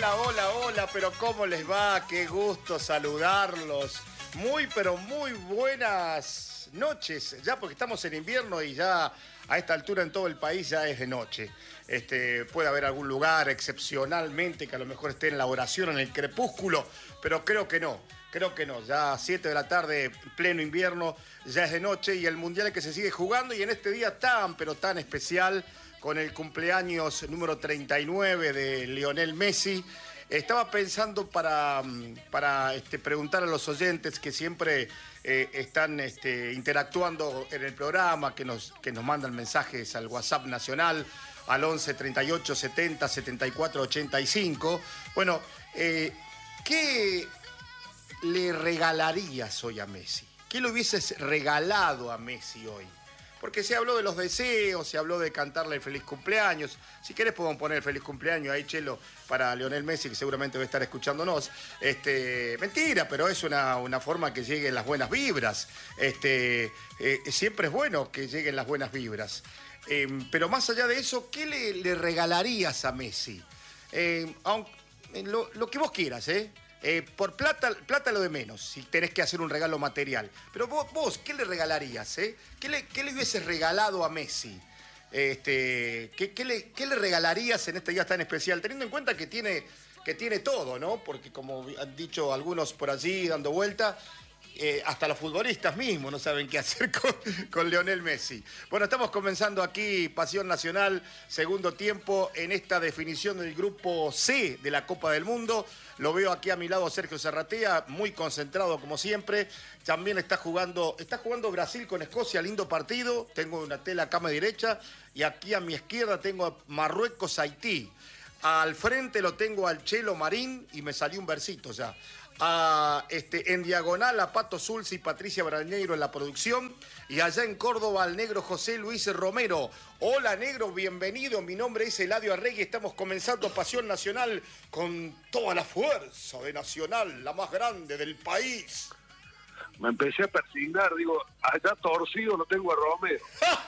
Hola, pero ¿cómo les va? Qué gusto saludarlos. Pero muy buenas noches, ya porque estamos en invierno y ya a esta altura en todo el país ya es de noche. Puede haber algún lugar excepcionalmente que a lo mejor esté en la oración, en el crepúsculo, pero creo que no. Ya a 7 de la tarde, pleno invierno, ya es de noche y el Mundial que se sigue jugando y en este día pero tan especial, con el cumpleaños número 39 de Lionel Messi. Estaba pensando para preguntar a los oyentes que siempre están interactuando en el programa, que nos mandan mensajes al WhatsApp nacional, al 11 38 70 74 85. Bueno, ¿qué le regalarías hoy a Messi? ¿Qué le hubieses regalado a Messi hoy? Porque se habló de los deseos, se habló de cantarle el feliz cumpleaños. Si querés podemos poner el feliz cumpleaños ahí, Chelo, para Lionel Messi, que seguramente va a estar escuchándonos. Mentira, pero es una forma que lleguen las buenas vibras. Siempre es bueno que lleguen las buenas vibras. Pero más allá de eso, ¿qué le regalarías a Messi? Lo que vos quieras, ¿eh? Por plata lo de menos, si tenés que hacer un regalo material. Pero vos ¿qué le regalarías? ¿Qué le hubieses regalado a Messi? ¿Qué le regalarías en este día tan especial? Teniendo en cuenta que tiene todo, ¿no? Porque como han dicho algunos por allí dando vuelta, hasta los futbolistas mismos no saben qué hacer con Lionel Messi. Bueno, estamos comenzando aquí Pasión Nacional, segundo tiempo, en esta definición del grupo C de la Copa del Mundo. Lo veo aquí a mi lado Sergio Zarratea, muy concentrado como siempre. También está jugando Brasil con Escocia, lindo partido. Tengo una tela acá a mi derecha y aquí a mi izquierda tengo a Marruecos-Haití. Al frente lo tengo al Chelo Marín y me salió un versito ya. En diagonal a Pato Zulsi y Patricia Brañeiro en la producción, y allá en Córdoba al negro José Luis Romero. Hola negro, bienvenido, mi nombre es Eladio Arregui, estamos comenzando Pasión Nacional con toda la fuerza de Nacional, la más grande del país. Me empecé a persignar, digo, allá torcido lo tengo a Romero.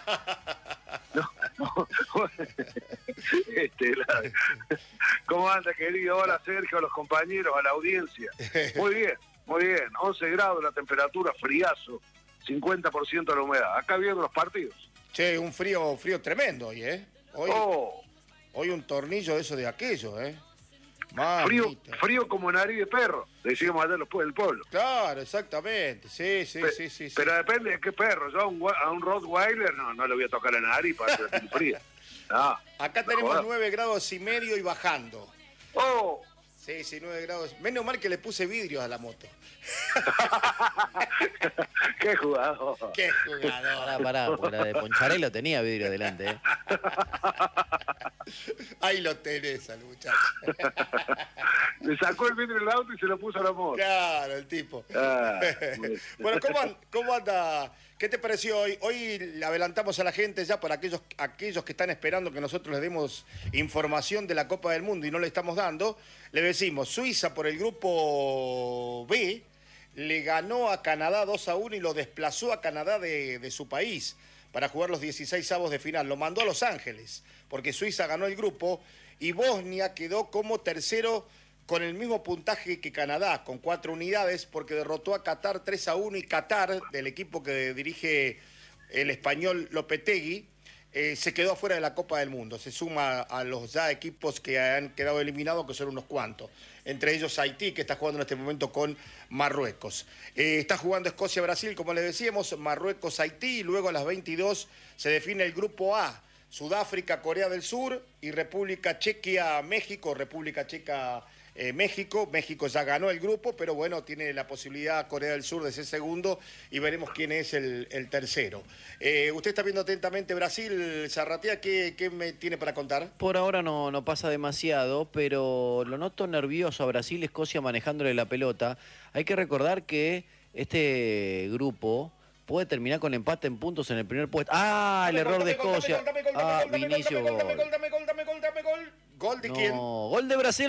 No. ¿Cómo anda, querido? Hola, Sergio, a los compañeros, a la audiencia. Muy bien. 11 grados la temperatura, friazo, 50% de la humedad. Acá viendo los partidos. Che, un frío tremendo hoy, ¿eh? Hoy un tornillo de eso de aquello, ¿eh? Frío como nariz de perro, decíamos allá después del pueblo. Claro, exactamente, sí. Pero depende de qué perro. Yo a un Rottweiler no le voy a tocar la nariz para sentir frío. No, acá tenemos 9 grados y medio y bajando. ¡Oh! Sí, 9 grados. Menos mal que le puse vidrios a la moto. ¡Qué jugador! Pará, porque la de Poncharelo tenía vidrio delante, ¿eh? Ahí lo tenés al muchacho. Le sacó el vidrio del auto y se lo puso a la moto. Claro, el tipo. Bueno, ¿cómo anda? ¿Qué te pareció hoy? Hoy le adelantamos a la gente ya para aquellos que están esperando que nosotros les demos información de la Copa del Mundo y no le estamos dando. Le decimos, Suiza por el grupo B le ganó a Canadá 2-1 y lo desplazó a Canadá de su país para jugar los 16avos de final. Lo mandó a Los Ángeles, porque Suiza ganó el grupo y Bosnia quedó como tercero con el mismo puntaje que Canadá, con 4 unidades, porque derrotó a Qatar 3-1 y Qatar, del equipo que dirige el español Lopetegui, se quedó afuera de la Copa del Mundo. Se suma a los ya equipos que han quedado eliminados, que son unos cuantos. Entre ellos Haití, que está jugando en este momento con Marruecos. Está jugando Escocia-Brasil, como les decíamos, Marruecos-Haití, y luego a las 22 se define el grupo A. Sudáfrica, Corea del Sur y República Checa, México, República Checa, México. México ya ganó el grupo, pero bueno, tiene la posibilidad Corea del Sur de ser segundo y veremos quién es el tercero. Usted está viendo atentamente Brasil, Zarratea, ¿qué me tiene para contar? Por ahora no pasa demasiado, pero lo noto nervioso a Brasil, Escocia manejándole la pelota. Hay que recordar que este grupo puede terminar con empate en puntos en el primer puesto. El error de Escocia. Vinicio. Dame gol. ¿Gol de quién? Gol de Brasil.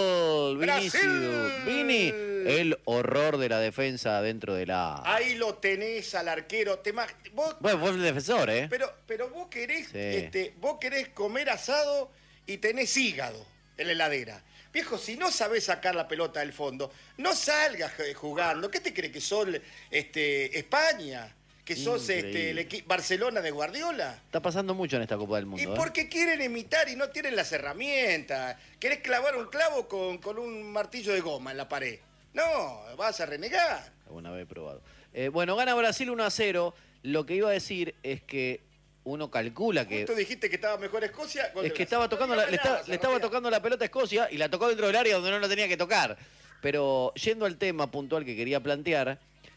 Vini. El horror de la defensa dentro de la... Ahí lo tenés al arquero. Vos el defensor, ¿eh? Pero vos querés, Sí. vos querés comer asado y tenés hígado en la heladera. Viejo, si no sabés sacar la pelota del fondo, no salgas jugando. ¿Qué te crees que sos España? ¿Que sos Barcelona de Guardiola? Está pasando mucho en esta Copa del Mundo. Y porque quieren imitar y no tienen las herramientas. ¿Querés clavar un clavo con un martillo de goma en la pared? No, vas a renegar. Alguna vez he probado. Bueno, gana Brasil 1-0. Lo que iba a decir es que uno calcula que... Tú dijiste que estaba mejor Escocia. Es que estaba tocando le estaba tocando la pelota a Escocia y la tocó dentro del área donde no la tenía que tocar. Pero yendo al tema puntual que quería plantear,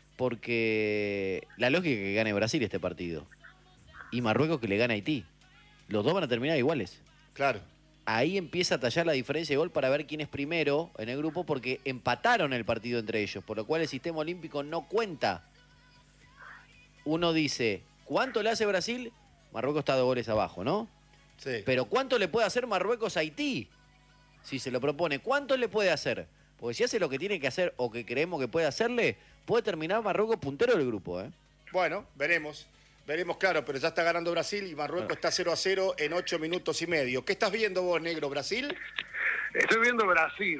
porque la lógica es que gane Brasil este partido y Marruecos que le gane a Haití. Los dos van a terminar iguales. Claro. Ahí empieza a tallar la diferencia de gol para ver quién es primero en el grupo, porque empataron el partido entre ellos, por lo cual el sistema olímpico no cuenta. Uno dice, ¿cuánto le hace Brasil? Marruecos está 2 goles abajo, ¿no? Sí. Pero ¿cuánto le puede hacer Marruecos a Haití? Si se lo propone, ¿cuánto le puede hacer? Porque si hace lo que tiene que hacer o que creemos que puede hacerle, puede terminar Marruecos puntero del grupo, ¿eh? Bueno, veremos. Veremos, claro, pero ya está ganando Brasil y Marruecos está 0-0 en 8 minutos y medio. ¿Qué estás viendo vos, negro, Brasil? Estoy viendo Brasil,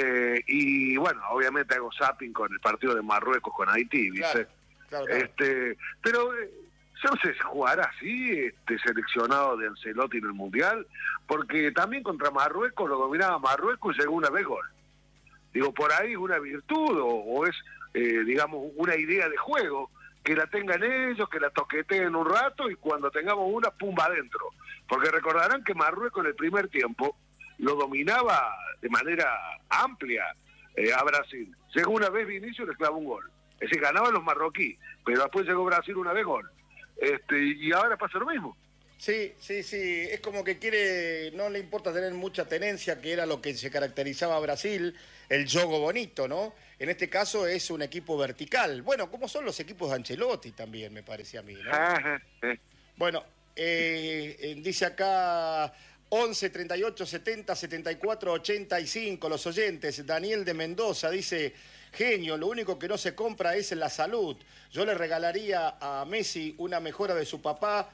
y bueno, obviamente hago zapping con el partido de Marruecos con Haití, ¿viste? Claro. Pero yo no sé si jugará así, seleccionado de Ancelotti en el Mundial, porque también contra Marruecos lo dominaba Marruecos y llegó una vez gol. Digo, por ahí es una virtud o es, digamos, una idea de juego, que la tengan ellos, que la toqueteen un rato y cuando tengamos una, pumba adentro. Porque recordarán que Marruecos en el primer tiempo lo dominaba de manera amplia a Brasil. Llegó una vez Vinicius y le clavó un gol. Es decir, ganaban los marroquíes, pero después llegó Brasil una vez gol. Y ahora pasa lo mismo. Sí, es como que no le importa tener mucha tenencia, que era lo que se caracterizaba a Brasil, el juego bonito, ¿no? En este caso es un equipo vertical. Bueno, como son los equipos de Ancelotti también, me parece a mí, ¿no? Ajá. Bueno, dice acá 11 38 70 74 85 los oyentes. Daniel de Mendoza dice: genio, lo único que no se compra es la salud. Yo le regalaría a Messi una mejora de su papá,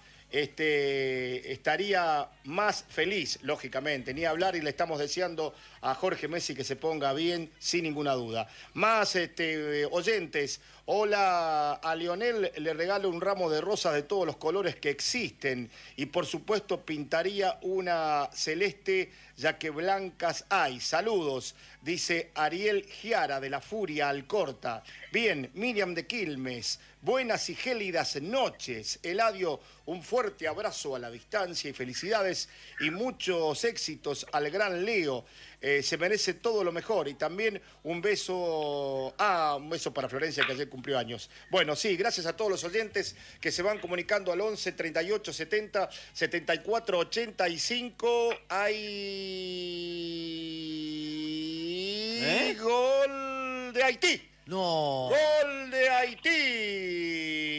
estaría más feliz, lógicamente. Ni hablar, y le estamos deseando a Jorge Messi que se ponga bien, sin ninguna duda. Más oyentes. Hola, a Lionel le regalo un ramo de rosas de todos los colores que existen y por supuesto pintaría una celeste, ya que blancas hay. Saludos, dice Ariel Giara de la Furia Alcorta. Bien, Miriam de Quilmes, buenas y gélidas noches. Eladio, un fuerte abrazo a la distancia y felicidades y muchos éxitos al gran Leo. Se merece todo lo mejor y también un beso para Florencia, que ayer cumplió años. Bueno, sí, gracias a todos los oyentes que se van comunicando al 11 38 70 74 85. Hay gol de Haití. No. Gol de Haití.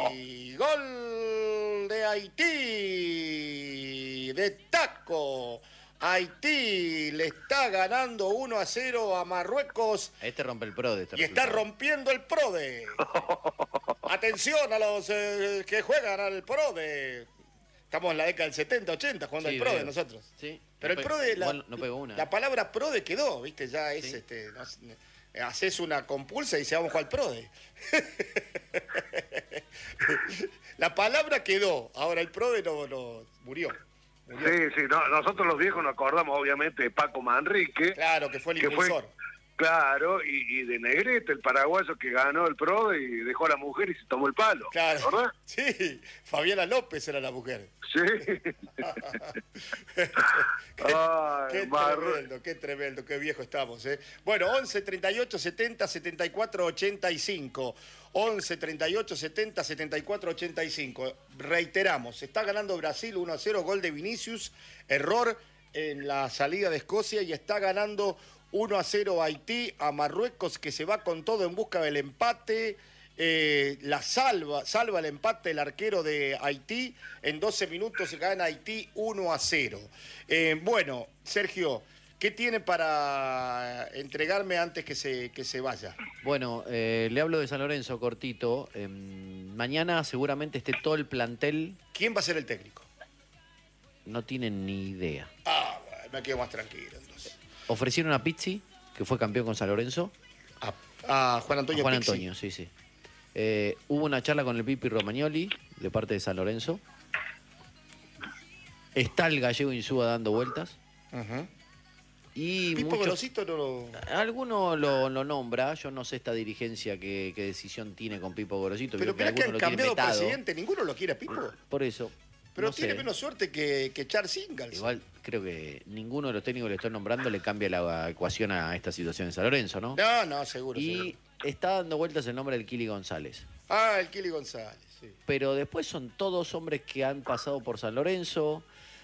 Gol de Haití. De taco. Haití le está ganando 1-0 a Marruecos. Este rompe el PRODE. Y está rompiendo el PRODE. Atención a los que juegan al PRODE. Estamos en la década del 70, 80 jugando al PRODE nosotros. Sí. Pero el PRODE, no pegó una. la palabra PRODE quedó, ¿viste? Ya es, Sí. haces una compulsa y se vamos a jugar al PRODE. La palabra quedó, ahora el PRODE no murió. Sí, nosotros los viejos nos acordamos obviamente de Paco Manrique. Claro, que fue el impulsor. Claro, y de Negrete, el paraguayo que ganó el PRO y dejó a la mujer y se tomó el palo. Claro. ¿Verdad? Sí, Fabiana López era la mujer. Sí. Qué tremendo, qué viejo estamos, ¿eh? Bueno, 11 38 70 74 85. 11 38 70 74 85. Reiteramos, está ganando Brasil 1-0, gol de Vinicius, error en la salida de Escocia, y está ganando 1-0 Haití a Marruecos, que se va con todo en busca del empate. Salva el empate el arquero de Haití. En 12 minutos gana Haití 1-0. Bueno, Sergio, ¿qué tiene para entregarme antes que se vaya? Bueno, le hablo de San Lorenzo cortito. Mañana seguramente esté todo el plantel. ¿Quién va a ser el técnico? No tienen ni idea. Bueno, me quedo más tranquilo entonces. Ofrecieron a Pizzi, que fue campeón con San Lorenzo. A Juan Antonio A Juan Pizzi. Antonio, sí, sí. Hubo una charla con el Pipi Romagnoli, de parte de San Lorenzo. Está el gallego Insúa dando vueltas. Ujú. Y Pipo muchos- Gorosito no lo... Alguno lo nombra, yo no sé esta dirigencia qué decisión tiene con Pipo Gorosito. Pero creo mirá que han alguno lo tiene cambiado vetado. presidente, ninguno lo quiere a Pipo. Por eso. Pero no tiene sé. menos suerte que Charles Ingalls. Igual creo que ninguno de los técnicos que le estoy nombrando le cambia la ecuación a esta situación de San Lorenzo, ¿no? No, seguro, Y seguro. está dando vueltas el nombre del Kili González. Ah, el Kili González, sí. Pero después son todos hombres que han pasado por San Lorenzo.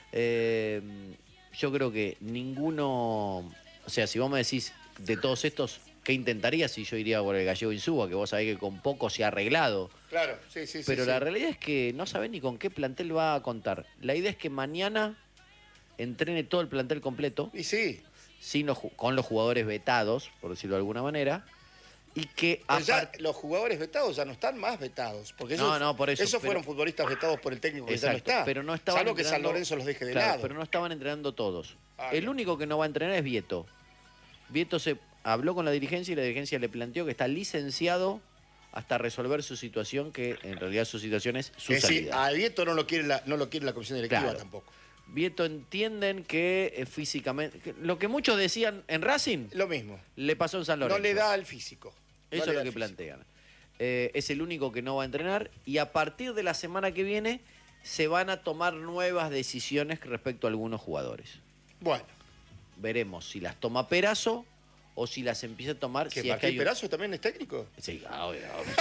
Yo creo que ninguno... O sea, si vos me decís de todos estos, ¿qué intentarías? Si yo iría por el gallego Insúa, que vos sabés que con poco se ha arreglado. Claro, sí. Pero sí. la realidad es que no sabés ni con qué plantel va a contar. La idea es que mañana entrene todo el plantel completo, Y sí. con los jugadores vetados, por decirlo de alguna manera, y que Pero ya los jugadores vetados ya no están más vetados. Porque No, no, por eso, esos pero- fueron futbolistas vetados por el técnico que ya no Exacto, está. pero no estaban Salvo que San entrenando- Lorenzo los deje de Claro, lado. pero no estaban entrenando todos. Ah, El bien. único que no va a entrenar es Vieto. Vieto se habló con la dirigencia y la dirigencia le planteó que está licenciado hasta resolver su situación, que en realidad su situación es su Es decir, salida. a Vieto no lo quiere la comisión directiva Claro. tampoco. Vieto entienden que físicamente... lo que muchos decían en Racing, Lo mismo. le pasó en San No Lorenzo. le da el físico. No Eso le es da lo que el físico. plantean. Es el único que no va a entrenar y a partir de la semana que viene se van a tomar nuevas decisiones respecto a algunos jugadores. Bueno, Veremos si las toma Perazo o si las empieza a tomar... ¿que si es que Martín hay un- Perazo también es técnico? Sí, obvio,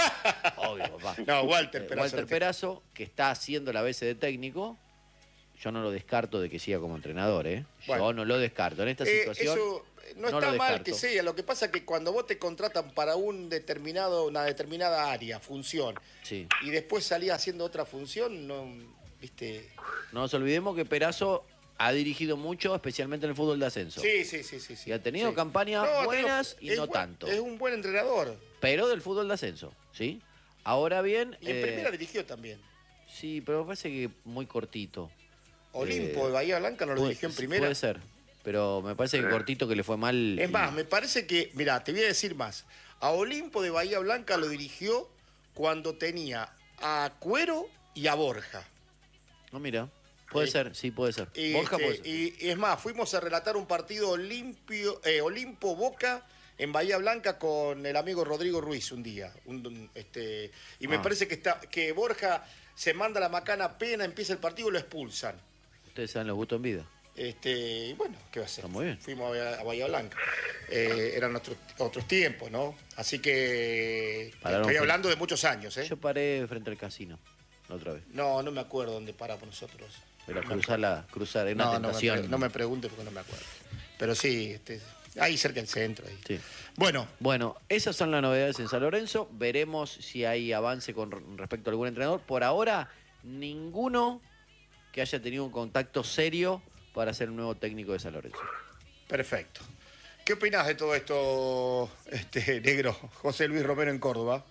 obvio, papá. No, Walter Perazo. Walter Perazo, que está haciendo la BC de técnico, yo no lo descarto de que siga como entrenador, ¿eh? Bueno. Yo no lo descarto. En esta situación... Eso no no está lo mal descarto. que sea. Lo que pasa es que cuando vos te contratan para una determinada área, función, Sí. y después salís haciendo otra función, no, viste. No nos olvidemos que Perazo ha dirigido mucho, especialmente en el fútbol de ascenso. Sí. Y Y ha tenido campañas buenas y no tanto. Es un buen entrenador. Pero del fútbol de ascenso, ¿sí? Ahora bien... Y en primera dirigió también. Sí, pero me parece que muy cortito. Olimpo de Bahía Blanca no lo dirigió en primera. Puede ser, pero me parece que cortito que le fue mal. Es más, me parece que, mirá, te voy a decir más. A Olimpo de Bahía Blanca lo dirigió cuando tenía a Cuero y a Borja. No, mira, puede ser, sí, puede ser. Borja puede ser. Y es más, fuimos a relatar un partido Olimpo Boca en Bahía Blanca con el amigo Rodrigo Ruiz un día. Y me parece que Borja se manda la macana pena, empieza el partido y lo expulsan. Ustedes saben los gustos en vida. Y bueno, ¿qué va a hacer? Está muy bien. Fuimos a Bahía Blanca. Eran otros tiempos, ¿no? Así que Pararon estoy frente- hablando de muchos años, ¿eh? Yo paré frente al casino, la otra vez. No me acuerdo dónde paramos nosotros. Pero No me cruzar, es una tentación. no me pregunte porque no me acuerdo. Pero sí, ahí cerca del centro. Ahí. Sí. Bueno, Bueno, esas son las novedades en San Lorenzo. Veremos si hay avance con respecto a algún entrenador. Por ahora, ninguno que haya tenido un contacto serio para ser el nuevo técnico de San Lorenzo. perfecto. ¿Qué opinás de todo esto, negro? José Luis Romero en Córdoba.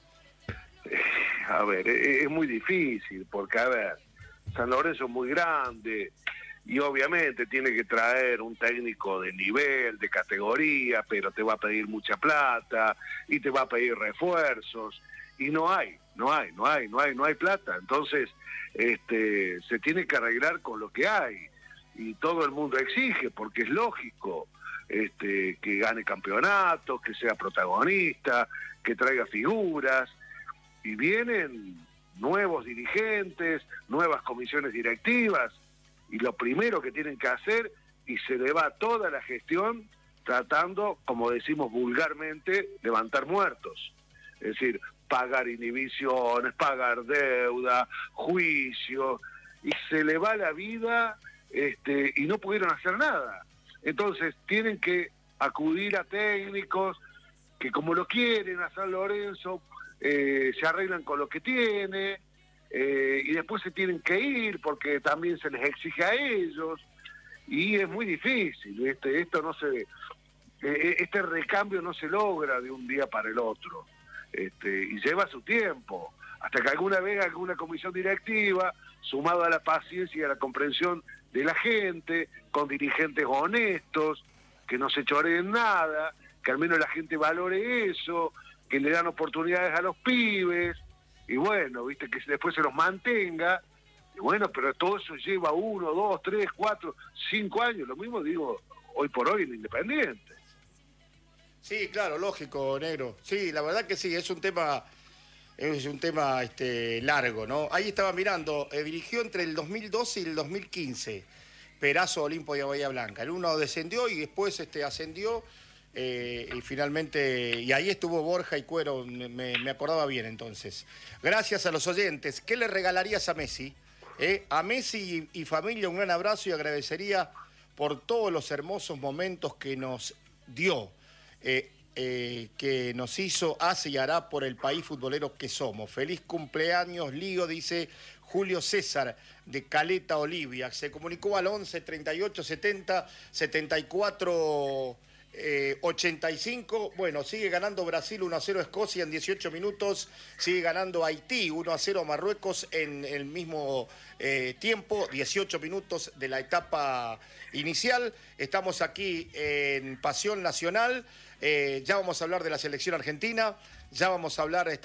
A ver, es muy difícil, porque, a ver, San Lorenzo es muy grande y obviamente tiene que traer un técnico de nivel, de categoría, pero te va a pedir mucha plata y te va a pedir refuerzos y no hay plata. Entonces, se tiene que arreglar con lo que hay y todo el mundo exige, porque es lógico que gane campeonatos, que sea protagonista, que traiga figuras. Y vienen nuevos dirigentes, nuevas comisiones directivas, y lo primero que tienen que hacer, y se le va toda la gestión tratando, como decimos vulgarmente, levantar muertos. Es decir, pagar inhibiciones, pagar deuda, juicio, y se le va la vida y no pudieron hacer nada. Entonces tienen que acudir a técnicos que, como lo quieren a San Lorenzo, se arreglan con lo que tiene, y después se tienen que ir porque también se les exige a ellos, y es muy difícil. Este recambio no se logra de un día para el otro, y lleva su tiempo, hasta que alguna vez alguna comisión directiva, sumado a la paciencia y a la comprensión de la gente, con dirigentes honestos, que no se choreen nada, que al menos la gente valore eso, que le dan oportunidades a los pibes, y bueno, viste, que después se los mantenga, y bueno, pero todo eso lleva 1, 2, 3, 4, 5 años, lo mismo digo hoy por hoy en Independiente. Sí, claro, lógico, negro. Sí, la verdad que sí, es un tema largo, ¿no? Ahí estaba mirando, dirigió entre el 2012 y el 2015, Perazo, Olimpo de Bahía Blanca. El uno descendió y después ascendió, y finalmente, y ahí estuvo Borja y Cuero, me acordaba bien entonces. Gracias a los oyentes. ¿Qué le regalarías a Messi? A Messi y familia un gran abrazo y agradecería por todos los hermosos momentos que nos dio, que nos hizo, hace y hará por el país futbolero que somos. Feliz cumpleaños, Lío, dice Julio César de Caleta, Olivia. Se comunicó al 11 38 70 74 85. Bueno, sigue ganando Brasil 1-0 Escocia en 18 minutos. Sigue ganando Haití 1-0 Marruecos en el mismo tiempo, 18 minutos de la etapa inicial. Estamos aquí en Pasión Nacional. Ya vamos a hablar de la selección argentina. Ya vamos a hablar,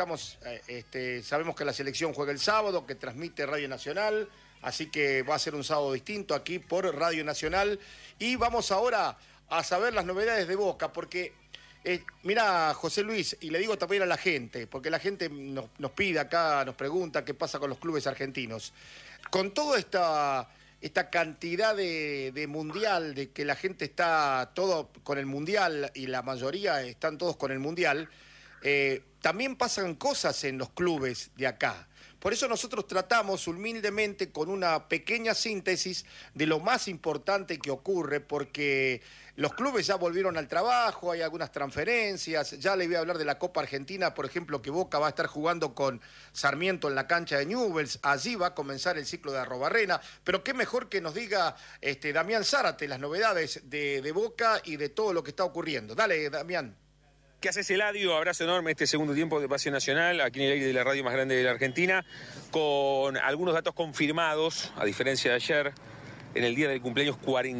sabemos que la selección juega el sábado, que transmite Radio Nacional. Así que va a ser un sábado distinto aquí por Radio Nacional. Y vamos ahora a saber las novedades de Boca, porque, mira, José Luis, y le digo también a la gente, porque la gente nos pide acá, nos pregunta qué pasa con los clubes argentinos. Con toda esta cantidad de mundial, de que la gente está todo con el mundial y la mayoría están todos con el mundial, también pasan cosas en los clubes de acá. Por eso nosotros tratamos humildemente con una pequeña síntesis de lo más importante que ocurre, porque los clubes ya volvieron al trabajo, hay algunas transferencias, ya le voy a hablar de la Copa Argentina, por ejemplo, que Boca va a estar jugando con Sarmiento en la cancha de Newell's, allí va a comenzar el ciclo de Arrobarrena, pero qué mejor que nos diga Damián Zárate las novedades de Boca y de todo lo que está ocurriendo. Dale, Damián. ¿Qué haces, Eladio? Abrazo enorme este segundo tiempo de Pasión Nacional, aquí en el aire de la radio más grande de la Argentina, con algunos datos confirmados, a diferencia de ayer, en el día del cumpleaños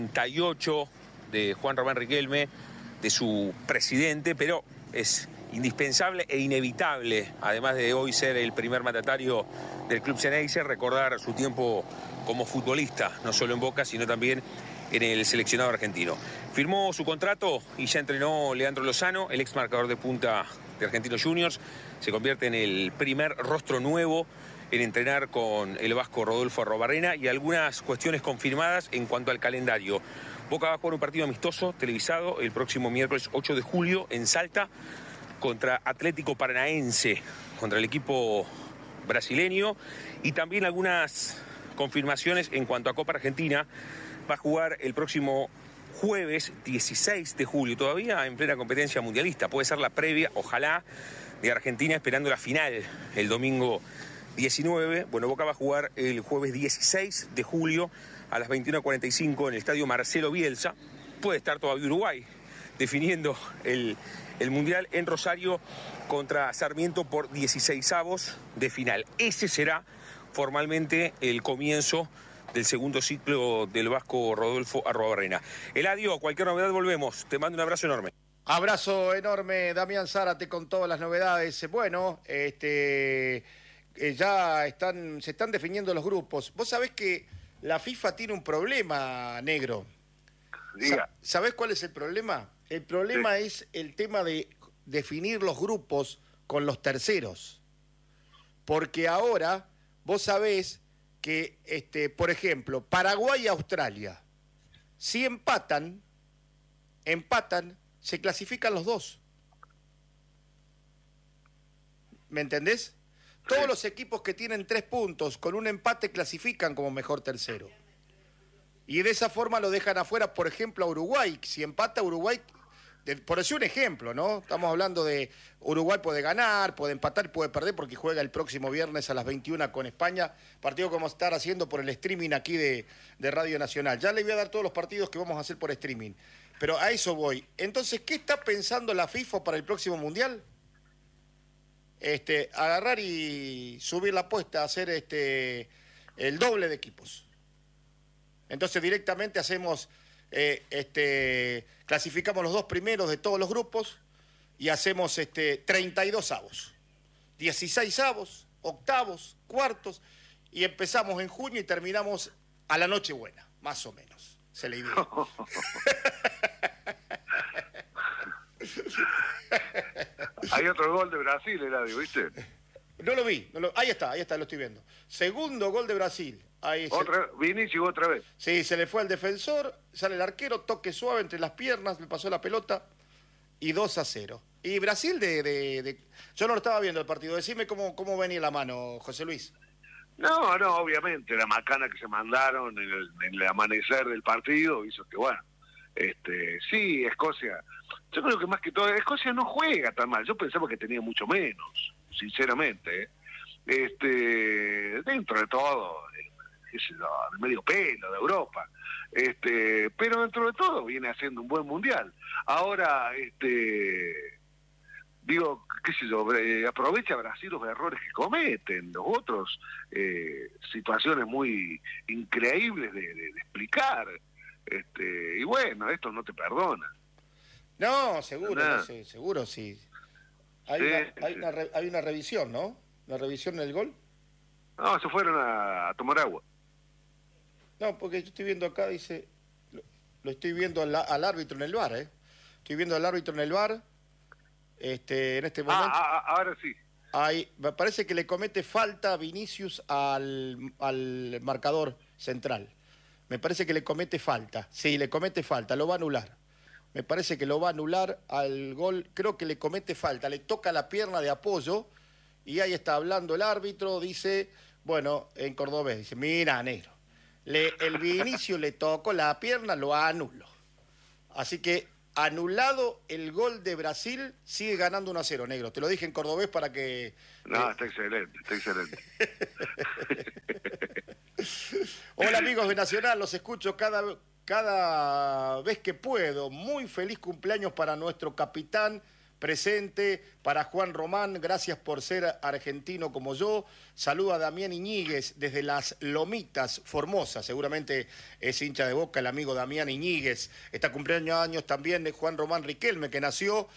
48 de Juan Román Riquelme, de su presidente, pero es indispensable e inevitable, además de hoy ser el primer mandatario del Club Xeneize, recordar su tiempo como futbolista, no solo en Boca, sino también en el seleccionado argentino. Firmó su contrato y ya entrenó Leandro Lozano, el ex marcador de punta de Argentinos Juniors. Se convierte en el primer rostro nuevo en entrenar con el vasco Rodolfo Arrobarrena, y algunas cuestiones confirmadas en cuanto al calendario. Boca va a jugar un partido amistoso televisado el próximo miércoles 8 de julio en Salta contra Atlético Paranaense, contra el equipo brasileño, y también algunas confirmaciones en cuanto a Copa Argentina. Va a jugar el próximo jueves 16 de julio, todavía en plena competencia mundialista. Puede ser la previa, ojalá, de Argentina, esperando la final el domingo 19. Bueno, Boca va a jugar el jueves 16 de julio a las 21:45 en el estadio Marcelo Bielsa. Puede estar todavía Uruguay definiendo el Mundial en Rosario contra Sarmiento por 16avos de final. Ese será formalmente el comienzo del segundo ciclo del vasco Rodolfo Arrobarrena. Eladio, cualquier novedad volvemos. Te mando un abrazo enorme. Abrazo enorme, Damián Zárate, con todas las novedades. Bueno, ya se están definiendo los grupos. Vos sabés que la FIFA tiene un problema, negro. Diga. ¿Sabés cuál es el problema? El problema Sí. es el tema de definir los grupos con los terceros. Porque ahora vos sabés que, por ejemplo, Paraguay y Australia, si empatan, se clasifican los dos. ¿Me entendés? Todos los equipos que tienen 3 puntos con un empate clasifican como mejor tercero. Y de esa forma lo dejan afuera, por ejemplo, a Uruguay. Si empata Uruguay, por decir un ejemplo, ¿no? Estamos hablando de Uruguay puede ganar, puede empatar, puede perder, porque juega el próximo viernes a las 21 con España. Partido que vamos a estar haciendo por el streaming aquí de Radio Nacional. Ya le voy a dar todos los partidos que vamos a hacer por streaming. Pero a eso voy. Entonces, ¿qué está pensando la FIFA para el próximo Mundial? Agarrar y subir la apuesta, hacer el doble de equipos. Entonces directamente hacemos clasificamos los 2 primeros de todos los grupos y hacemos 32 avos. 16 avos, octavos, cuartos, y empezamos en junio y terminamos a la Nochebuena, más o menos. Se le idea. Hay otro gol de Brasil, Eladio, ¿viste? No lo vi. Ahí está, lo estoy viendo. Segundo gol de Brasil. Ahí Vinicius otra vez. Sí, se le fue al defensor, sale el arquero, toque suave entre las piernas, le pasó la pelota y 2-0. Y Brasil yo no lo estaba viendo el partido. Decime cómo venía la mano, José Luis. No, obviamente, la macana que se mandaron en el amanecer del partido hizo que, bueno, sí, Escocia, yo creo que más que todo, Escocia no juega tan mal, yo pensaba que tenía mucho menos, sinceramente, dentro de todo, qué sé yo, de medio pelo, de Europa, pero dentro de todo viene haciendo un buen mundial. Ahora, digo, qué sé yo, aprovecha Brasil los errores que cometen, los otros, situaciones muy increíbles de explicar, y bueno, esto no te perdona. No, seguro, no sé, seguro sí. Hay una revisión, ¿no? ¿La revisión en el gol? No, se fueron a tomar agua. No, porque yo estoy viendo acá, dice, lo estoy viendo al árbitro en el VAR, ¿eh? Estoy viendo al árbitro en el VAR, en este momento. Ahora sí. Ahí, me parece que le comete falta Vinicius al marcador central. Me parece que le comete falta. Sí, le comete falta, lo va a anular. Me parece que lo va a anular al gol, creo que le comete falta, le toca la pierna de apoyo y ahí está hablando el árbitro, dice, bueno, en cordobés, dice, mira, negro, el Vinicius le tocó la pierna, lo anuló. Así que anulado el gol de Brasil, sigue ganando 1-0, negro. Te lo dije en cordobés para que... No, está excelente, está excelente. Hola amigos de Nacional, los escucho cada vez que puedo. Muy feliz cumpleaños para nuestro capitán presente, para Juan Román, gracias por ser argentino como yo. Saluda a Damián Iñiguez desde Las Lomitas, Formosa, seguramente es hincha de Boca el amigo Damián Iñiguez. Está cumpliendo años también de Juan Román Riquelme, que nació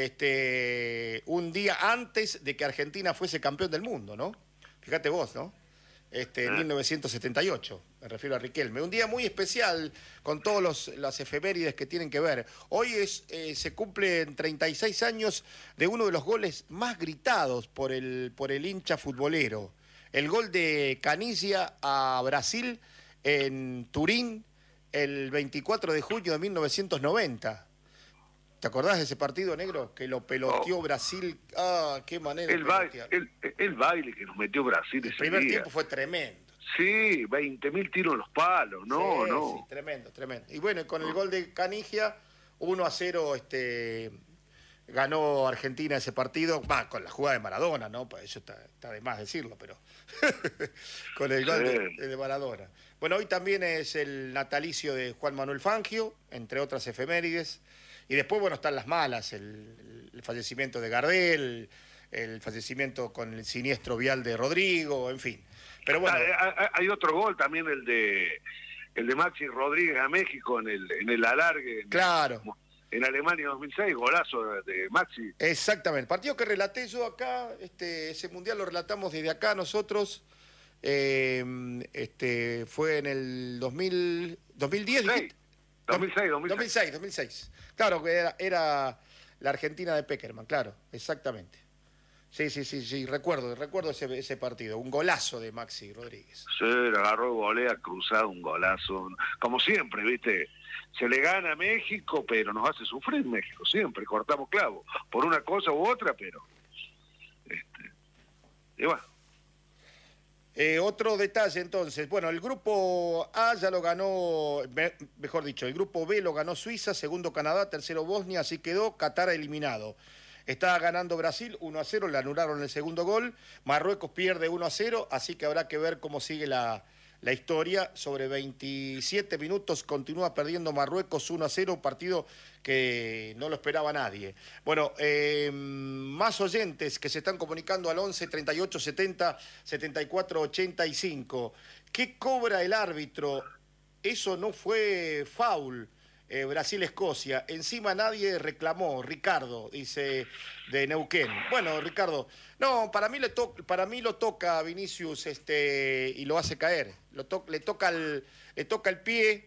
un día antes de que Argentina fuese campeón del mundo, ¿no? Fíjate vos, ¿no? En 1978, me refiero a Riquelme. Un día muy especial con todas las efemérides que tienen que ver. Hoy se cumplen 36 años de uno de los goles más gritados por el hincha futbolero. El gol de Caniggia a Brasil en Turín el 24 de junio de 1990. ¿Te acordás de ese partido, negro? Que lo peloteó Brasil. ¡Ah, qué manera! El baile que nos metió Brasil ese día. El primer tiempo fue tremendo. Sí, 20.000 tiros en los palos. Sí, tremendo. Y bueno, con el gol de Caniggia, 1-0, ganó Argentina ese partido. Con la jugada de Maradona, ¿no? Pues eso está de más decirlo, pero con el gol de Maradona. Bueno, hoy también es el natalicio de Juan Manuel Fangio, entre otras efemérides. Y después, bueno, están las malas, el fallecimiento de Gardel, el fallecimiento con el siniestro vial de Rodrigo, en fin. Pero bueno. Hay otro gol también, el de Maxi Rodríguez a México en el alargue. Claro. En Alemania 2006, golazo de Maxi. Exactamente. Partido que relaté yo acá, ese mundial lo relatamos desde acá nosotros. Fue en el 2010. Sí. 2006. Claro, que era la Argentina de Peckerman, claro, exactamente. Sí, recuerdo ese partido, un golazo de Maxi Rodríguez. Sí, le agarró volea cruzado, un golazo. Como siempre, ¿viste? Se le gana a México, pero nos hace sufrir México, siempre, cortamos clavo, por una cosa u otra, pero... y bueno. Otro detalle entonces, bueno, el grupo A ya lo ganó, mejor dicho, el grupo B lo ganó Suiza, segundo Canadá, tercero Bosnia, así quedó, Qatar eliminado. Está ganando Brasil 1-0, le anularon el segundo gol, Marruecos pierde 1-0, así que habrá que ver cómo sigue la historia. Sobre 27 minutos continúa perdiendo Marruecos 1-0, un partido que no lo esperaba nadie. Bueno, más oyentes que se están comunicando al 11 38 70 74 85. ¿Qué cobra el árbitro? Eso no fue foul. Brasil-Escocia. Encima nadie reclamó. Ricardo, dice de Neuquén. Bueno, Ricardo, no, para mí lo toca a Vinicius y lo hace caer. Le toca el pie,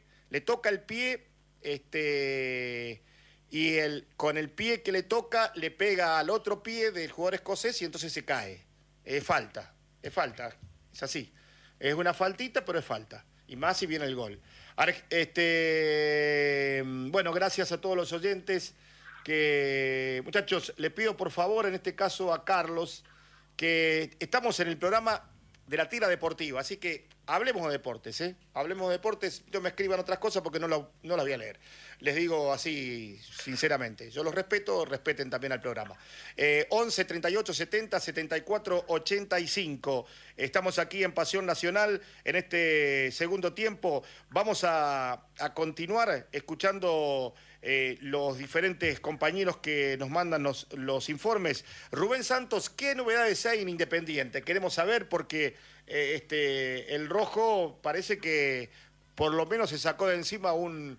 y con el pie que le toca le pega al otro pie del jugador escocés y entonces se cae. Es falta, es así. Es una faltita, pero es falta. Y más si viene el gol. Bueno, gracias a todos los oyentes. Muchachos, le pido por favor, en este caso a Carlos, que estamos en el programa de la tira deportiva, así que hablemos de deportes, Hablemos de deportes, no me escriban otras cosas porque no las voy a leer. Les digo así, sinceramente. Yo los respeto, respeten también al programa. 11 38 70 74 85. Estamos aquí en Pasión Nacional en este segundo tiempo. Vamos a continuar escuchando los diferentes compañeros que nos mandan los informes. Rubén Santos, ¿qué novedades hay en Independiente? Queremos saber porque el rojo parece que por lo menos se sacó de encima un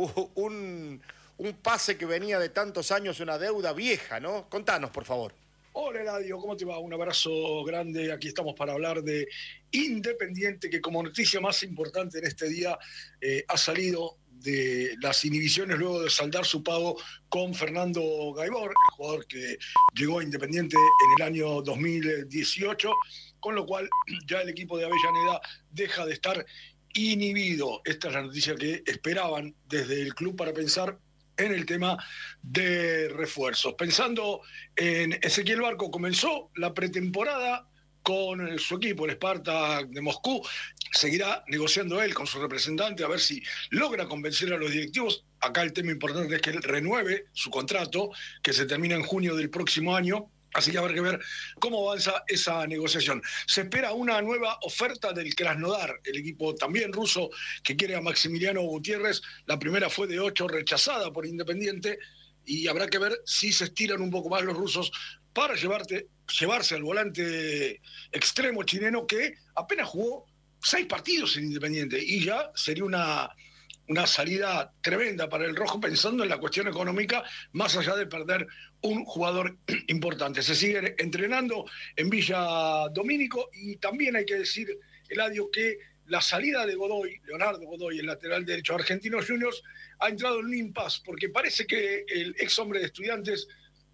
pase que venía de tantos años, una deuda vieja, ¿no? Contanos, por favor. Hola, Eladio, ¿cómo te va? Un abrazo grande. Aquí estamos para hablar de Independiente, que como noticia más importante en este día ha salido de las inhibiciones luego de saldar su pago con Fernando Gaibor, el jugador que llegó a Independiente en el año 2018, con lo cual ya el equipo de Avellaneda deja de estar inhibido. Esta es la noticia que esperaban desde el club para pensar en el tema de refuerzos. Pensando en Ezequiel Barco, comenzó la pretemporada con su equipo, el Spartak de Moscú. Seguirá negociando él con su representante a ver si logra convencer a los directivos. Acá el tema importante es que él renueve su contrato, que se termina en junio del próximo año. Así que habrá que ver cómo avanza esa negociación. Se espera una nueva oferta del Krasnodar, el equipo también ruso que quiere a Maximiliano Gutiérrez. La primera fue de 8, rechazada por Independiente, y habrá que ver si se estiran un poco más los rusos para llevarse al volante extremo chileno que apenas jugó 6 partidos en Independiente, y ya sería una salida tremenda para el rojo pensando en la cuestión económica, más allá de perder un jugador importante. Se sigue entrenando en Villa Domínico, y también hay que decir, Eladio, que la salida de Godoy, Leonardo Godoy, el lateral derecho de Argentinos Juniors, ha entrado en un impasse, porque parece que el ex hombre de Estudiantes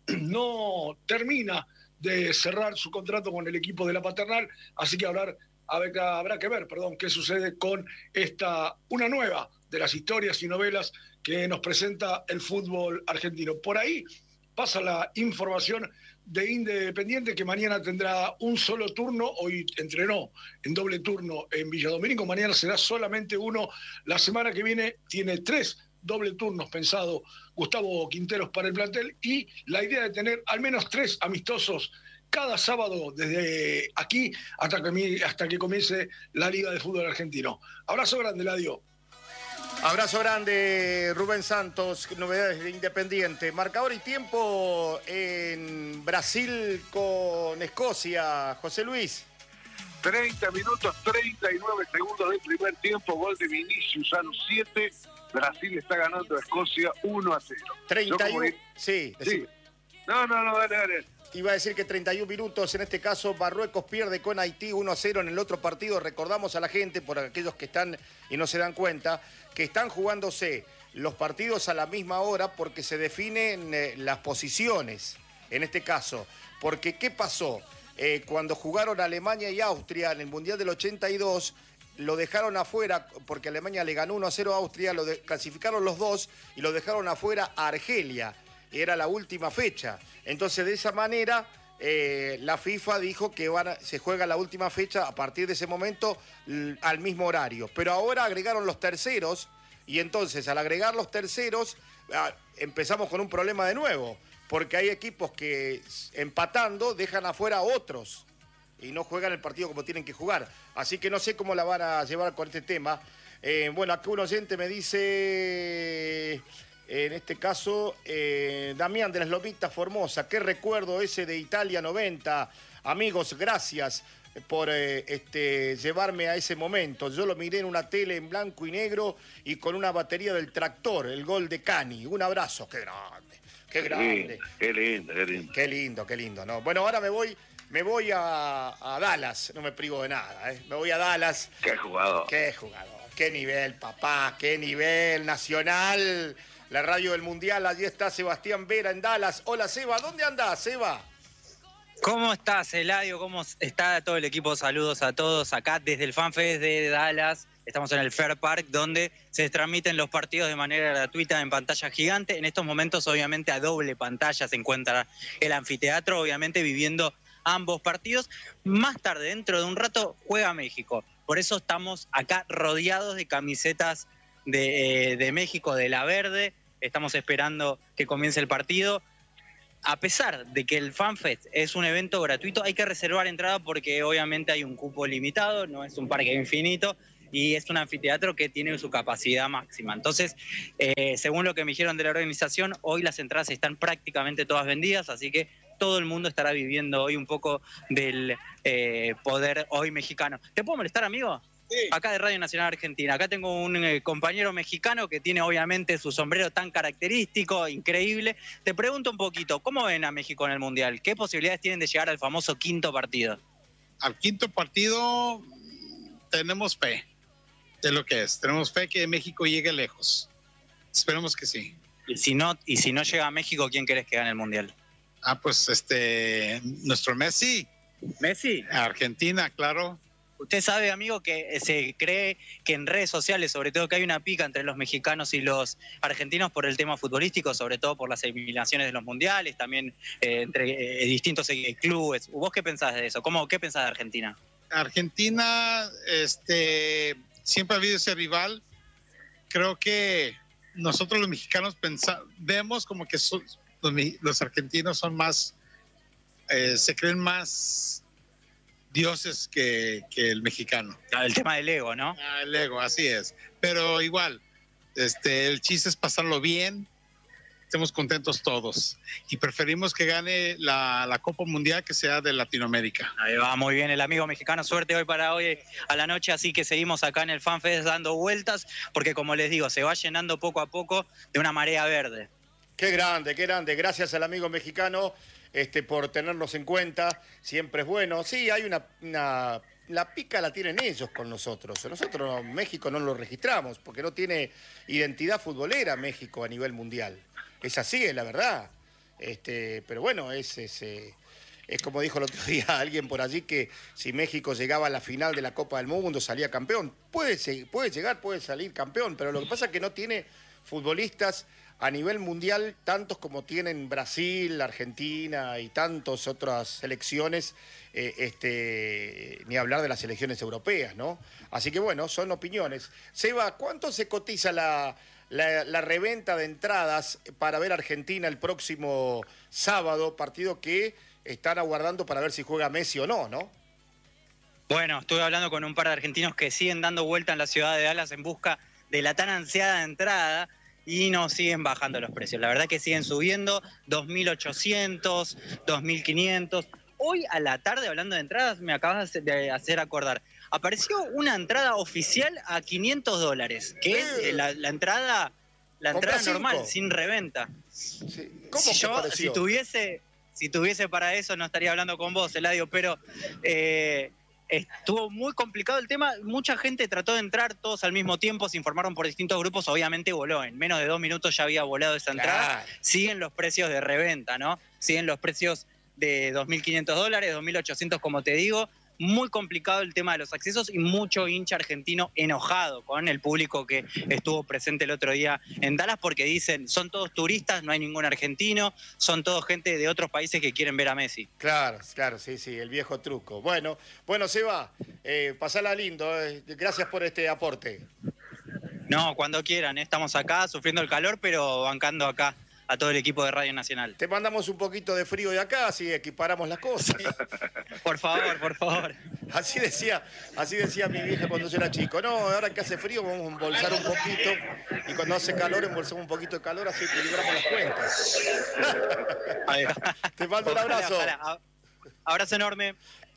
no termina de cerrar su contrato con el equipo de la Paternal, así que habrá que ver qué sucede con una nueva de las historias y novelas que nos presenta el fútbol argentino. Por ahí pasa la información de Independiente, que mañana tendrá un solo turno. Hoy entrenó en doble turno en Villadomínico, mañana será solamente uno. La semana que viene tiene 3 doble turnos pensado Gustavo Quinteros para el plantel, y la idea de tener al menos 3 amistosos cada sábado desde aquí hasta que comience la Liga de Fútbol Argentino. Abrazo grande, Eladio. Abrazo grande, Rubén Santos. Novedades de Independiente. Marcador y tiempo en Brasil con Escocia. José Luis. 30 minutos, 39 segundos del primer tiempo. Gol de Vinicius a los 7. Brasil está ganando a Escocia 1-0. 31. Sí. No, dale. Iba a decir que 31 minutos, en este caso Marruecos pierde con Haití 1-0 en el otro partido. Recordamos a la gente, por aquellos que están y no se dan cuenta, que están jugándose los partidos a la misma hora porque se definen las posiciones, en este caso. Porque, ¿qué pasó? Cuando jugaron Alemania y Austria en el Mundial del 82, lo dejaron afuera, porque Alemania le ganó 1-0 a Austria, clasificaron los dos y lo dejaron afuera a Argelia. Era la última fecha. Entonces, de esa manera, la FIFA dijo que se juega la última fecha a partir de ese momento al mismo horario. Pero ahora agregaron los terceros, y entonces al agregar los terceros empezamos con un problema de nuevo, porque hay equipos que empatando dejan afuera a otros y no juegan el partido como tienen que jugar. Así que no sé cómo la van a llevar con este tema. Bueno, acá un oyente me dice... En este caso, Damián de las Lomitas Formosa. Qué recuerdo ese de Italia 90. Amigos, gracias. llevarme a ese momento. Yo lo miré en una tele en blanco y negro y con una batería del tractor, el gol de Cani. Un abrazo, qué grande, qué grande. Qué lindo, qué lindo. Qué lindo, qué lindo, ¿no? Bueno, ahora me voy a Dallas, no me privo de nada, ¿eh? Me voy a Dallas. Qué jugador. Qué jugador, qué nivel, papá, qué nivel nacional. La radio del Mundial, allí está Sebastián Vera en Dallas. Hola, Seba, ¿dónde andás, Seba? ¿Cómo estás, Eladio? ¿Cómo está todo el equipo? Saludos a todos acá desde el FanFest de Dallas. Estamos en el Fair Park, donde se transmiten los partidos de manera gratuita en pantalla gigante. En estos momentos, obviamente, a doble pantalla se encuentra el anfiteatro, obviamente viviendo ambos partidos. Más tarde, dentro de un rato, juega México. Por eso estamos acá rodeados de camisetas de México, de la verde. Estamos esperando que comience el partido. A pesar de que el FanFest es un evento gratuito, hay que reservar entrada porque obviamente hay un cupo limitado, no es un parque infinito y es un anfiteatro que tiene su capacidad máxima. Entonces, según lo que me dijeron de la organización, hoy las entradas están prácticamente todas vendidas, así que todo el mundo estará viviendo hoy un poco del poder hoy mexicano. ¿Te puedo molestar, amigo? Sí. Acá de Radio Nacional Argentina. Acá tengo un compañero mexicano que tiene obviamente su sombrero tan característico, increíble. Te pregunto un poquito, ¿cómo ven a México en el Mundial? ¿Qué posibilidades tienen de llegar al famoso quinto partido? Al quinto partido tenemos fe de lo que es. Tenemos fe que México llegue lejos. Esperemos que sí. Y si no llega a México, ¿quién crees que gane el Mundial? Pues nuestro Messi. ¿Messi? Argentina, claro. Usted sabe, amigo, que se cree que en redes sociales, sobre todo, que hay una pica entre los mexicanos y los argentinos por el tema futbolístico, sobre todo por las eliminaciones de los mundiales, también entre distintos clubes. ¿Vos qué pensás de eso? ¿Qué pensás de Argentina? Argentina, siempre ha habido ese rival. Creo que nosotros los mexicanos vemos como que los argentinos son más, se creen más dioses que el mexicano. El tema del ego, ¿no? El ego, así es. Pero igual, el chiste es pasarlo bien, estemos contentos todos. Y preferimos que gane la Copa Mundial que sea de Latinoamérica. Ahí va, muy bien el amigo mexicano. Suerte hoy para hoy a la noche, así que seguimos acá en el FanFest dando vueltas, porque como les digo, se va llenando poco a poco de una marea verde. Qué grande, qué grande. Gracias al amigo mexicano por tenernos en cuenta. Siempre es bueno. Sí, hay la pica la tienen ellos con nosotros. Nosotros México no lo registramos porque no tiene identidad futbolera México a nivel mundial. Es así, es la verdad. Pero bueno, es como dijo el otro día alguien por allí, que si México llegaba a la final de la Copa del Mundo salía campeón. Puede llegar, puede salir campeón, pero lo que pasa es que no tiene futbolistas a nivel mundial tantos como tienen Brasil, Argentina y tantas otras selecciones, ni hablar de las selecciones europeas, ¿no? Así que bueno, son opiniones. Seba, ¿cuánto se cotiza la reventa de entradas para ver Argentina el próximo sábado, partido que están aguardando para ver si juega Messi o no, ¿no? Bueno, estuve hablando con un par de argentinos que siguen dando vuelta en la ciudad de Dallas en busca de la tan ansiada entrada y no siguen bajando los precios. La verdad que siguen subiendo, 2.800, 2.500. Hoy a la tarde, hablando de entradas, me acabas de hacer acordar. Apareció una entrada oficial a $500, que es la entrada normal, sin reventa. Sí. ¿Cómo que apareció? Si tuviese para eso no estaría hablando con vos, Eladio, pero estuvo muy complicado el tema. Mucha gente trató de entrar todos al mismo tiempo, se informaron por distintos grupos, obviamente voló. En menos de 2 minutos ya había volado esa entrada. Claro. Siguen los precios de reventa, ¿no? Siguen los precios de $2.500, 2.800, como te digo. Muy complicado el tema de los accesos y mucho hincha argentino enojado con el público que estuvo presente el otro día en Dallas, porque dicen, son todos turistas, no hay ningún argentino, son todos gente de otros países que quieren ver a Messi. Claro, sí, el viejo truco. Bueno, Seba, pasala lindo, gracias por este aporte. No, cuando quieran, estamos acá sufriendo el calor, pero bancando acá a todo el equipo de Radio Nacional. Te mandamos un poquito de frío de acá, así equiparamos las cosas. Por favor. Así decía mi vieja cuando yo era chico. No, ahora que hace frío vamos a embolsar un poquito, y cuando hace calor embolsamos un poquito de calor, así equilibramos las cuentas. Te mando un abrazo. Abrazo enorme.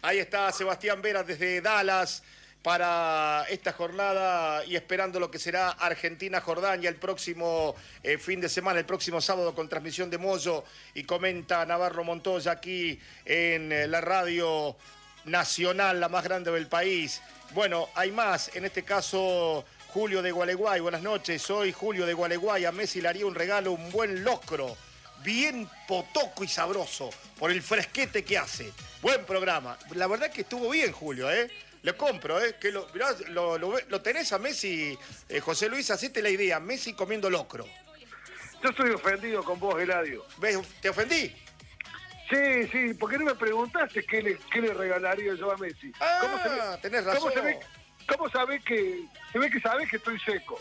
Ahí está Sebastián Vera desde Dallas para esta jornada y esperando lo que será Argentina-Jordania el próximo fin de semana, el próximo sábado con transmisión de Moyo, y comenta Navarro Montoya aquí en la radio nacional, la más grande del país. Bueno, hay más, en este caso Julio de Gualeguay. Buenas noches, soy Julio de Gualeguay. A Messi le haría un regalo, un buen locro, bien potoco y sabroso, por el fresquete que hace. Buen programa. La verdad que estuvo bien, Julio, ¿eh? Lo compro, ¿eh? Que mirá, lo tenés a Messi, José Luis, hacete la idea, Messi comiendo locro. Yo estoy ofendido con vos, Eladio. ¿Ves? ¿Te ofendí? Sí, ¿por qué no me preguntaste qué le regalaría yo a Messi? Ah, tenés razón. ¿Cómo sabés que... Se ve que sabés que estoy seco.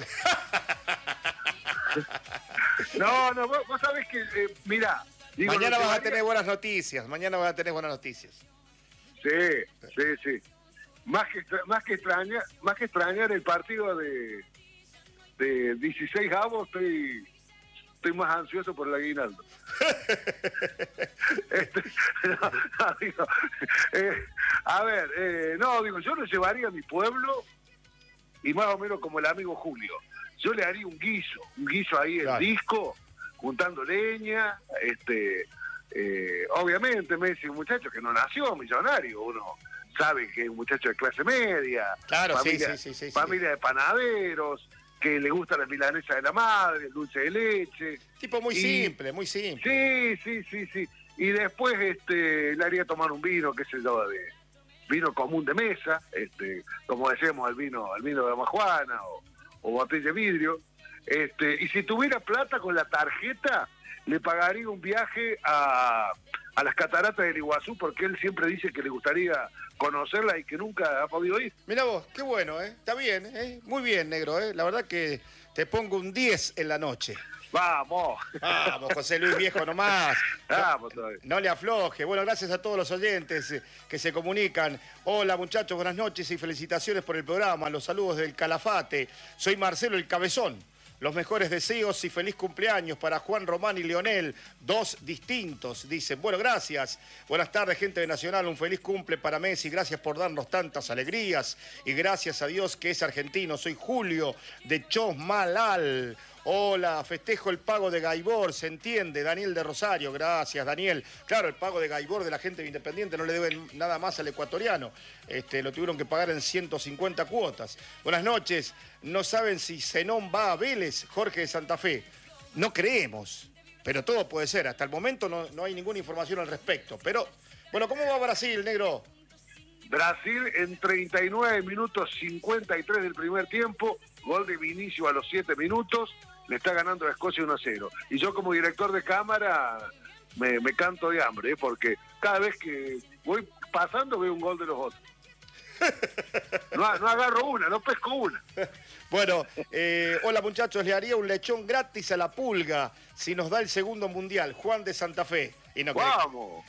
No, vos sabés que... mirá. Digo, mañana vas a tener buenas noticias, Sí. Más que extrañar el partido de 16 avos, estoy más ansioso por el aguinaldo. Yo lo llevaría a mi pueblo y más o menos como el amigo Julio. Yo le haría un guiso ahí en disco, juntando leña, obviamente Messi, un muchacho que no nació millonario, uno sabe que es un muchacho de clase media, familia de panaderos, que le gusta la milanesa de la madre, el dulce de leche. Tipo muy simple. Sí. Y después le haría tomar un vino, qué sé yo, de vino común de mesa, como decíamos, el vino de Amajuana o botella de vidrio. Y si tuviera plata con la tarjeta, le pagaría un viaje a las cataratas del Iguazú, porque él siempre dice que le gustaría conocerla y que nunca ha podido ir. Mirá vos, qué bueno, está bien, muy bien, negro, la verdad que te pongo un 10 en la noche. Vamos, José Luis, viejo nomás. Vamos todavía. No le afloje. Bueno, gracias a todos los oyentes que se comunican. Hola, muchachos, buenas noches y felicitaciones por el programa. Los saludos del Calafate. Soy Marcelo el Cabezón. Los mejores deseos y feliz cumpleaños para Juan Román y Leonel, 2 distintos, dicen. Bueno, gracias. Buenas tardes, gente de Nacional. Un feliz cumple para Messi. Gracias por darnos tantas alegrías. Y gracias a Dios que es argentino. Soy Julio de Chosmalal. Hola, festejo el pago de Gaibor, se entiende. Daniel de Rosario, gracias, Daniel. Claro, el pago de Gaibor de la gente de Independiente no le deben nada más al ecuatoriano. Lo tuvieron que pagar en 150 cuotas. Buenas noches. No saben si Zenón va a Vélez, Jorge de Santa Fe. No creemos, pero todo puede ser. Hasta el momento no hay ninguna información al respecto. Pero, bueno, ¿cómo va Brasil, negro? Brasil en 39 minutos 53 del primer tiempo, gol de Vinicio a los 7 minutos, le está ganando a Escocia 1-0. Y yo como director de cámara me canto de hambre, porque cada vez que voy pasando veo un gol de los otros. No agarro una, no pesco una. Bueno, hola muchachos, le haría un lechón gratis a la Pulga si nos da el segundo mundial, Juan de Santa Fe. Y no ¡vamos!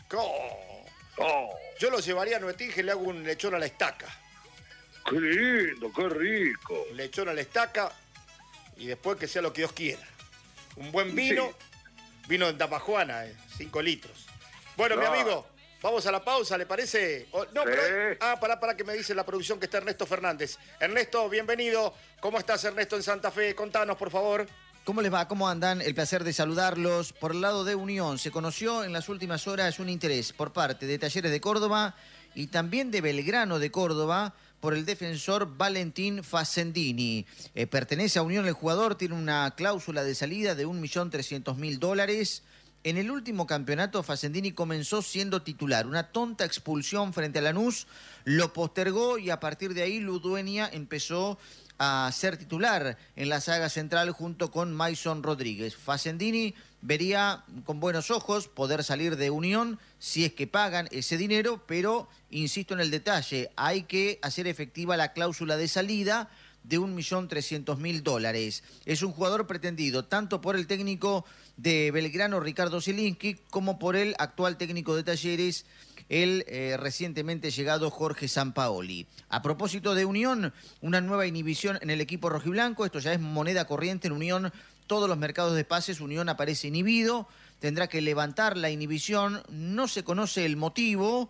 Yo lo llevaría a Nuetinge y le hago un lechón a la estaca. ¡Qué lindo, qué rico! Un lechón a la estaca y después que sea lo que Dios quiera. Un buen vino, vino de Tapajuana, 5 litros. Bueno, mi amigo, vamos a la pausa, ¿le parece? Pará que me dice la producción que está Ernesto Fernández. Ernesto, bienvenido. ¿Cómo estás, Ernesto, en Santa Fe? Contanos, por favor. ¿Cómo les va? ¿Cómo andan? El placer de saludarlos. Por el lado de Unión, se conoció en las últimas horas un interés por parte de Talleres de Córdoba y también de Belgrano de Córdoba por el defensor Valentín Facendini. Pertenece a Unión el jugador, tiene una cláusula de salida de $1.300.000. En el último campeonato, Facendini comenzó siendo titular. Una tonta expulsión frente a Lanús lo postergó y a partir de ahí Ludueña empezó a ser titular en la saga central junto con Mason Rodríguez. Facendini vería con buenos ojos poder salir de Unión si es que pagan ese dinero, pero insisto en el detalle, hay que hacer efectiva la cláusula de salida de $1.300.000. Es un jugador pretendido tanto por el técnico de Belgrano, Ricardo Zielinski, como por el actual técnico de Talleres, el recientemente llegado Jorge Sampaoli. A propósito de Unión, una nueva inhibición en el equipo rojiblanco. Esto ya es moneda corriente en Unión. Todos los mercados de pases, Unión aparece inhibido. Tendrá que levantar la inhibición. No se conoce el motivo.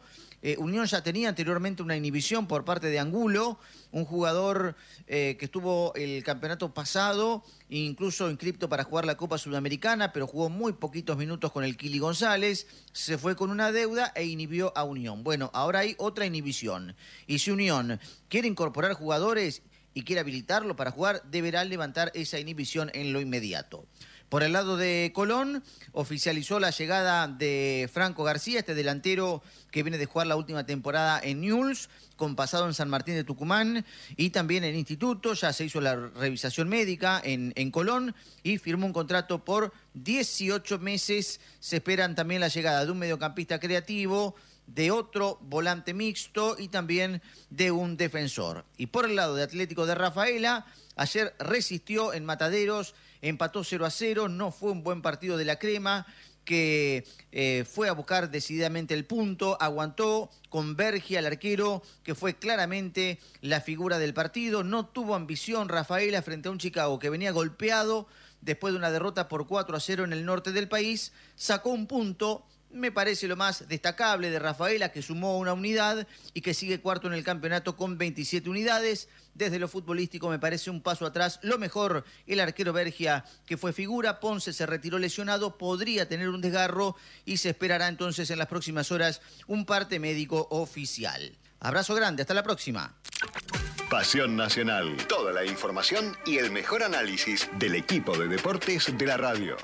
Unión ya tenía anteriormente una inhibición por parte de Angulo, un jugador que estuvo el campeonato pasado, incluso inscripto para jugar la Copa Sudamericana, pero jugó muy poquitos minutos con el Kili González, se fue con una deuda e inhibió a Unión. Bueno, ahora hay otra inhibición. Y si Unión quiere incorporar jugadores y quiere habilitarlo para jugar, deberá levantar esa inhibición en lo inmediato. Por el lado de Colón, oficializó la llegada de Franco García, este delantero que viene de jugar la última temporada en Newell's, con pasado en San Martín de Tucumán y también en Instituto. Ya se hizo la revisación médica en Colón y firmó un contrato por 18 meses. Se esperan también la llegada de un mediocampista creativo, de otro volante mixto y también de un defensor. Y por el lado de Atlético de Rafaela, ayer resistió en Mataderos, empató 0-0, no fue un buen partido de la Crema, que fue a buscar decididamente el punto, aguantó con Bergia, el arquero, que fue claramente la figura del partido. No tuvo ambición Rafaela frente a un Chicago que venía golpeado después de una derrota por 4-0 en el norte del país. Sacó un punto, me parece lo más destacable de Rafaela, que sumó una unidad y que sigue cuarto en el campeonato con 27 unidades. Desde lo futbolístico me parece un paso atrás. Lo mejor, el arquero Bergia, que fue figura. Ponce se retiró lesionado, podría tener un desgarro y se esperará entonces en las próximas horas un parte médico oficial. Abrazo grande, hasta la próxima. Pasión Nacional. Toda la información y el mejor análisis del equipo de deportes de la radio.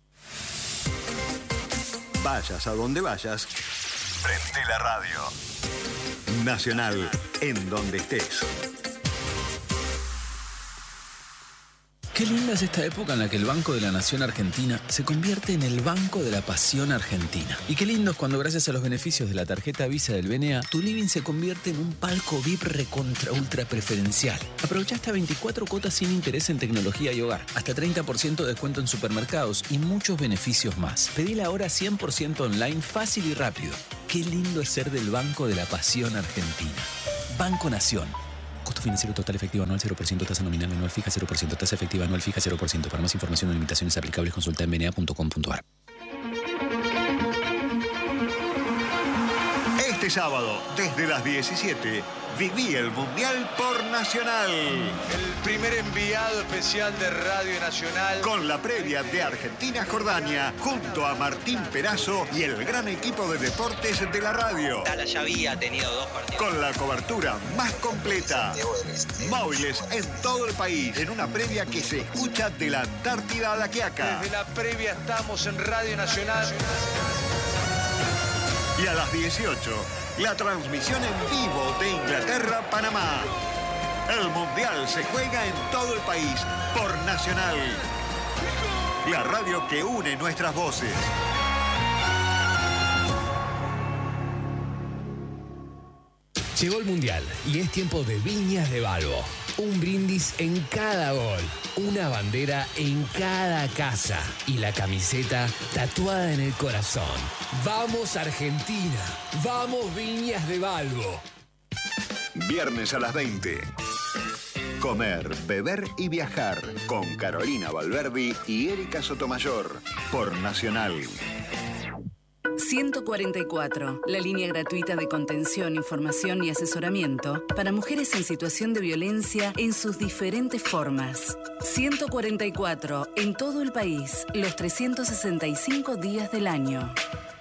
Vayas a donde vayas, prende la radio. Nacional, en donde estés. Qué linda es esta época en la que el Banco de la Nación Argentina se convierte en el Banco de la Pasión Argentina. Y qué lindo es cuando, gracias a los beneficios de la tarjeta Visa del BNA, tu living se convierte en un palco VIP recontra ultra preferencial. Aprovecha hasta 24 cuotas sin interés en tecnología y hogar, hasta 30% de descuento en supermercados y muchos beneficios más. Pedila ahora 100% online, fácil y rápido. Qué lindo es ser del Banco de la Pasión Argentina. Banco Nación. Costo financiero total efectivo anual 0%, tasa nominal anual fija 0%, tasa efectiva anual fija 0%. Para más información o limitaciones aplicables, consulta en bna.com.ar. Este sábado, desde las 17, viví el Mundial por Nacional. El primer enviado especial de Radio Nacional. Con la previa de Argentina-Jordania, junto a Martín Perazo y el gran equipo de deportes de la radio. Dallas ya había tenido 2 partidos. Con la cobertura más completa. Móviles en todo el país, en una previa que se escucha de la Antártida a la Quiaca. Desde la previa estamos en Radio Nacional. Y a las 18, la transmisión en vivo de Inglaterra-Panamá. El Mundial se juega en todo el país por Nacional. La radio que une nuestras voces. Llegó el Mundial y es tiempo de Viñas de Balbo. Un brindis en cada gol, una bandera en cada casa y la camiseta tatuada en el corazón. ¡Vamos Argentina! ¡Vamos Viñas de Balbo! Viernes a las 20. Comer, beber y viajar con Carolina Valverdi y Erika Sotomayor por Nacional. 144, la línea gratuita de contención, información y asesoramiento para mujeres en situación de violencia en sus diferentes formas. 144, en todo el país, los 365 días del año.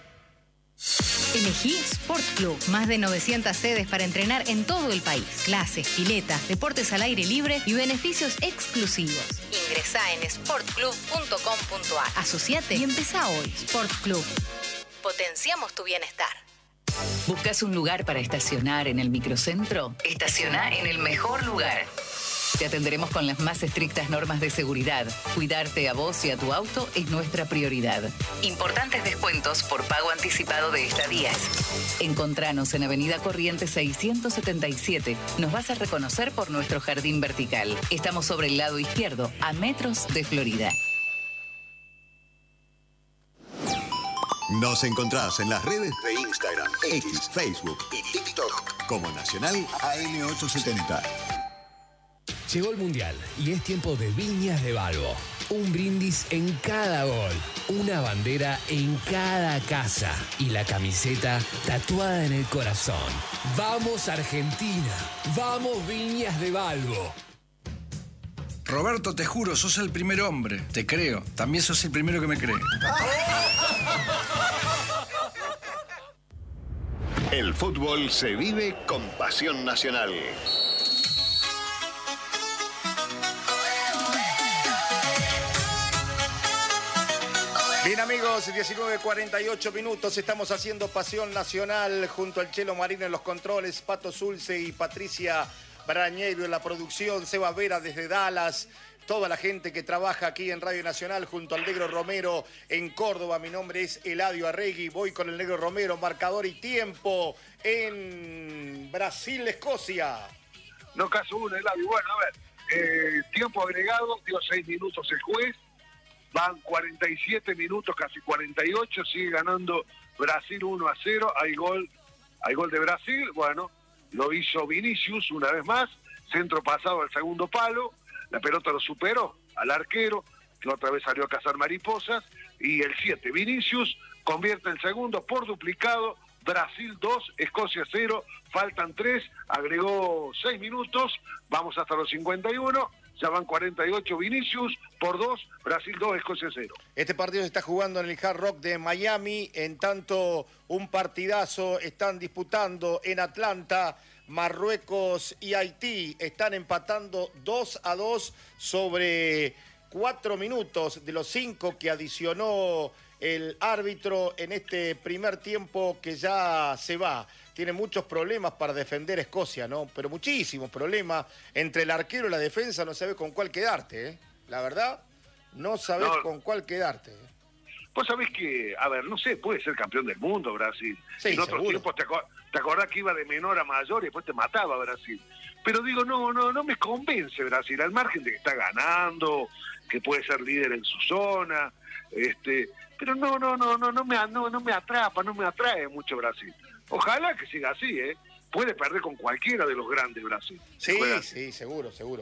Elegí Sport Club. Más de 900 sedes para entrenar en todo el país. Clases, piletas, deportes al aire libre y beneficios exclusivos. Ingresá en sportclub.com.ar. Asociate y empezá hoy. Sport Club. Potenciamos tu bienestar. ¿Buscas un lugar para estacionar en el microcentro? Estaciona en el mejor lugar. Te atenderemos con las más estrictas normas de seguridad. Cuidarte a vos y a tu auto es nuestra prioridad. Importantes descuentos por pago anticipado de estadías. Encontranos en Avenida Corrientes 677. Nos vas a reconocer por nuestro jardín vertical. Estamos sobre el lado izquierdo, a metros de Florida. Nos encontrás en las redes de Instagram, X, Facebook y TikTok como Nacional AM870. Llegó el Mundial y es tiempo de Viñas de Balbo. Un brindis en cada gol, una bandera en cada casa y la camiseta tatuada en el corazón. ¡Vamos Argentina! ¡Vamos Viñas de Balbo! Roberto, te juro, sos el primer hombre. Te creo. También sos el primero que me cree. El fútbol se vive con pasión nacional. Bien amigos, 19:48 minutos, estamos haciendo Pasión Nacional junto al Chelo Marino en los controles, Pato Zulce y Patricia Brañeiro en la producción, Seba Vera desde Dallas, toda la gente que trabaja aquí en Radio Nacional junto al Negro Romero en Córdoba. Mi nombre es Eladio Arregui, voy con el Negro Romero, marcador y tiempo en Brasil-Escocia. No caso uno, Eladio. Bueno, a ver, tiempo agregado, dio 6 minutos el juez. Van 47 minutos, casi 48, sigue ganando Brasil 1-0, hay gol de Brasil, bueno, lo hizo Vinicius una vez más, centro pasado al segundo palo, la pelota lo superó al arquero, que otra vez salió a cazar mariposas, y el 7, Vinicius, convierte el segundo por duplicado, Brasil 2, Escocia 0, faltan 3, agregó 6 minutos, vamos hasta los 51, ya van 48 Vinicius por 2, Brasil 2, Escocia 0. Este partido se está jugando en el Hard Rock de Miami, en tanto un partidazo están disputando en Atlanta, Marruecos y Haití, están empatando 2-2 sobre 4 minutos de los 5 que adicionó el árbitro en este primer tiempo que ya se va. Tiene muchos problemas para defender Escocia, ¿no? Pero muchísimos problemas. Entre el arquero y la defensa no sabes con cuál quedarte, ¿eh? La verdad, no sabes con cuál quedarte. Vos sabés que, a ver, no sé, puede ser campeón del mundo Brasil. Sí, en otros tiempos te acordás que iba de menor a mayor y después te mataba Brasil. Pero digo, no me convence Brasil, al margen de que está ganando, que puede ser líder en su zona, pero no me atrapa, no me atrae mucho Brasil. Ojalá que siga así, ¿eh? Puede perder con cualquiera de los grandes Brasil. Sí, seguro.